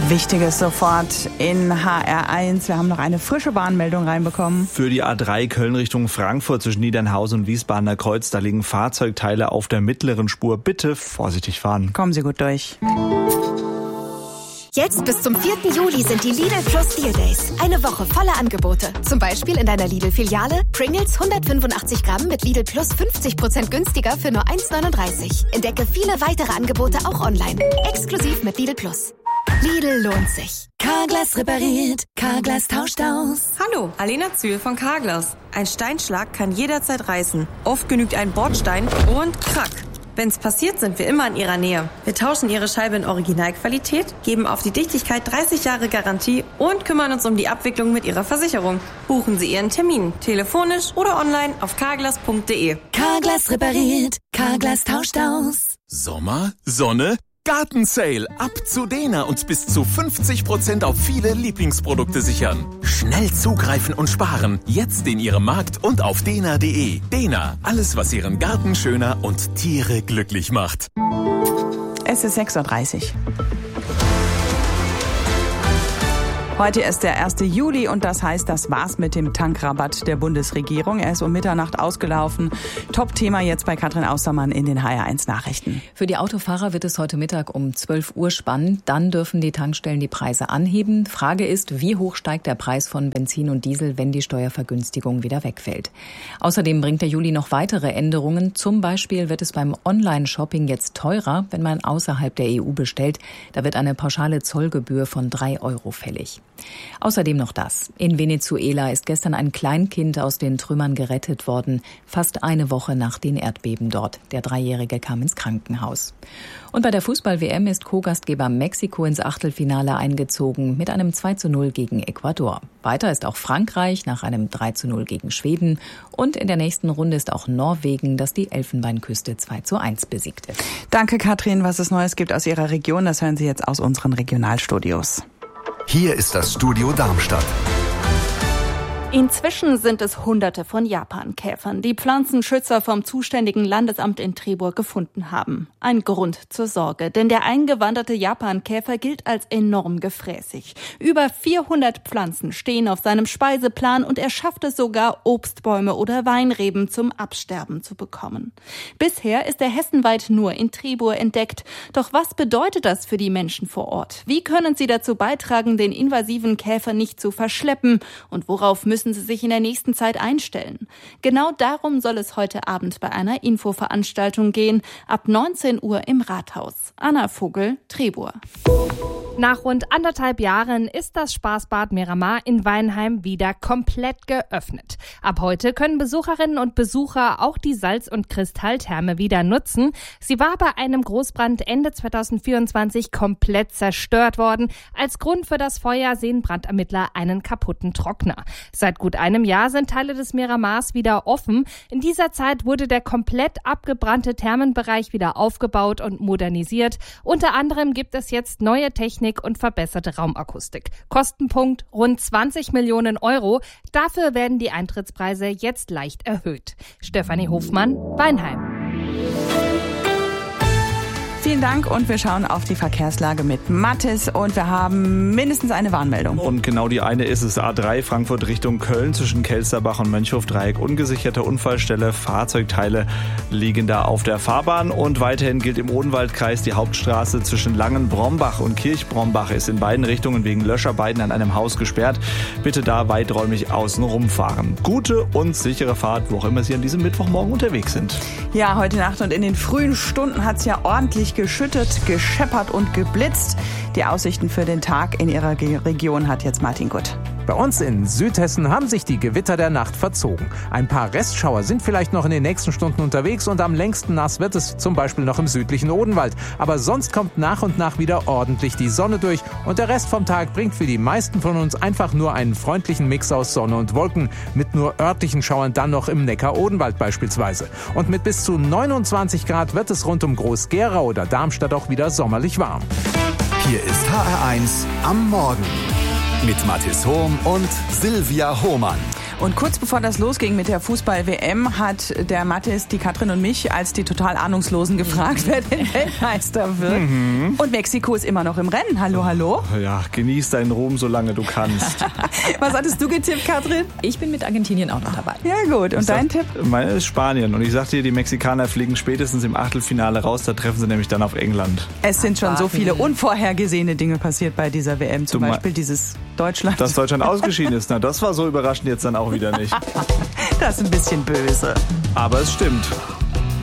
Wichtiges sofort in HR1. Wir haben noch eine frische Warnmeldung reinbekommen. Für die A3 Köln Richtung Frankfurt zwischen Niedernhausen und Wiesbadener Kreuz, da liegen Fahrzeugteile auf der mittleren Spur. Bitte vorsichtig fahren. Kommen Sie gut durch. Jetzt bis zum 4. Juli sind die Lidl Plus Deal Days. Eine Woche voller Angebote. Zum Beispiel in deiner Lidl-Filiale Pringles 185 Gramm mit Lidl Plus 50% günstiger für nur 1,39. Entdecke viele weitere Angebote auch online. Exklusiv mit Lidl Plus. Lidl lohnt sich. Carglass repariert, Carglass tauscht aus. Hallo, Alena Zühl von Carglass. Ein Steinschlag kann jederzeit reißen. Oft genügt ein Bordstein und krack. Wenn's passiert, sind wir immer in Ihrer Nähe. Wir tauschen Ihre Scheibe in Originalqualität, geben auf die Dichtigkeit 30 Jahre Garantie und kümmern uns um die Abwicklung mit Ihrer Versicherung. Buchen Sie Ihren Termin, telefonisch oder online auf carglass.de. Carglass repariert, Carglass tauscht aus. Sommer, Sonne, Gartensale. Ab zu Dena und bis zu 50% auf viele Lieblingsprodukte sichern. Schnell zugreifen und sparen. Jetzt in Ihrem Markt und auf dena.de. Dena, alles was Ihren Garten schöner und Tiere glücklich macht. Es ist 6:30 Uhr. Heute ist der 1. Juli und das heißt, das war's mit dem Tankrabatt der Bundesregierung. Er ist um Mitternacht ausgelaufen. Top-Thema jetzt bei Katrin Austermann in den HR1 Nachrichten. Für die Autofahrer wird es heute Mittag um 12 Uhr spannend. Dann dürfen die Tankstellen die Preise anheben. Frage ist, wie hoch steigt der Preis von Benzin und Diesel, wenn die Steuervergünstigung wieder wegfällt. Außerdem bringt der Juli noch weitere Änderungen. Zum Beispiel wird es beim Online-Shopping jetzt teurer, wenn man außerhalb der EU bestellt. Da wird eine pauschale Zollgebühr von 3 Euro fällig. Außerdem noch das. In Venezuela ist gestern ein Kleinkind aus den Trümmern gerettet worden, fast eine Woche nach den Erdbeben dort. Der 3-Jährige kam ins Krankenhaus. Und bei der Fußball-WM ist Co-Gastgeber Mexiko ins Achtelfinale eingezogen mit einem 2:0 gegen Ecuador. Weiter ist auch Frankreich nach einem 3:0 gegen Schweden. Und in der nächsten Runde ist auch Norwegen, das die Elfenbeinküste 2:1 besiegte. Danke, Katrin. Was es Neues gibt aus Ihrer Region, das hören Sie jetzt aus unseren Regionalstudios. Hier ist das Studio Darmstadt. Inzwischen sind es Hunderte von Japankäfern, die Pflanzenschützer vom zuständigen Landesamt in Trebur gefunden haben. Ein Grund zur Sorge, denn der eingewanderte Japankäfer gilt als enorm gefräßig. Über 400 Pflanzen stehen auf seinem Speiseplan und er schafft es sogar, Obstbäume oder Weinreben zum Absterben zu bekommen. Bisher ist er hessenweit nur in Trebur entdeckt. Doch was bedeutet das für die Menschen vor Ort? Wie können sie dazu beitragen, den invasiven Käfer nicht zu verschleppen? Und worauf müssen sie sich in der nächsten Zeit einstellen? Genau darum soll es heute Abend bei einer Infoveranstaltung gehen, ab 19 Uhr im Rathaus. Anna Vogel, Trebur. Nach rund 1,5 Jahren ist das Spaßbad Miramar in Weinheim wieder komplett geöffnet. Ab heute können Besucherinnen und Besucher auch die Salz- und Kristalltherme wieder nutzen. Sie war bei einem Großbrand Ende 2024 komplett zerstört worden. Als Grund für das Feuer sehen Brandermittler einen kaputten Trockner. Seit gut einem Jahr sind Teile des Miramars wieder offen. In dieser Zeit wurde der komplett abgebrannte Thermenbereich wieder aufgebaut und modernisiert. Unter anderem gibt es jetzt neue Technik und verbesserte Raumakustik. Kostenpunkt rund 20 Millionen Euro. Dafür werden die Eintrittspreise jetzt leicht erhöht. Stefanie Hofmann, Weinheim. Vielen Dank und wir schauen auf die Verkehrslage mit Mathis und wir haben mindestens eine Warnmeldung. Und genau die eine ist es, A3 Frankfurt Richtung Köln zwischen Kelsterbach und Mönchhof-Dreieck. Ungesicherte Unfallstelle, Fahrzeugteile liegen da auf der Fahrbahn und weiterhin gilt im Odenwaldkreis die Hauptstraße zwischen Langenbrombach und Kirchbrombach ist in beiden Richtungen wegen Löscharbeiten an einem Haus gesperrt. Bitte da weiträumig außen rumfahren. Gute und sichere Fahrt, wo auch immer Sie an diesem Mittwochmorgen unterwegs sind. Ja, heute Nacht und in den frühen Stunden hat es ja ordentlich geschüttet, gescheppert und geblitzt. Die Aussichten für den Tag in Ihrer Region hat jetzt Martin Gutt. Bei uns in Südhessen haben sich die Gewitter der Nacht verzogen. Ein paar Restschauer sind vielleicht noch in den nächsten Stunden unterwegs und am längsten nass wird es zum Beispiel noch im südlichen Odenwald. Aber sonst kommt nach und nach wieder ordentlich die Sonne durch und der Rest vom Tag bringt für die meisten von uns einfach nur einen freundlichen Mix aus Sonne und Wolken, mit nur örtlichen Schauern dann noch im Neckar-Odenwald beispielsweise. Und mit bis zu 29 Grad wird es rund um Groß-Gerau oder Darmstadt auch wieder sommerlich warm. Hier ist HR1 am Morgen mit Mathis Hohm und Silvia Hohmann. Und kurz bevor das losging mit der Fußball-WM, hat der Mathis die Katrin und mich als die total Ahnungslosen gefragt, wer denn Weltmeister wird. Und Mexiko ist immer noch im Rennen. Hallo, hallo. Ja, genieß deinen Ruhm, solange du kannst. Was hattest du getippt, Katrin? Ich bin mit Argentinien auch noch dabei. Ja gut, und dein Tipp? Meine ist Spanien. Und ich sagte dir, die Mexikaner fliegen spätestens im Achtelfinale raus. Da treffen sie nämlich dann auf England. Es sind schon so viele unvorhergesehene Dinge passiert bei dieser WM. Zum Beispiel dieses Deutschland. Dass Deutschland ausgeschieden ist. Na, das war so überraschend jetzt dann auch wieder nicht. Das ist ein bisschen böse. Aber es stimmt.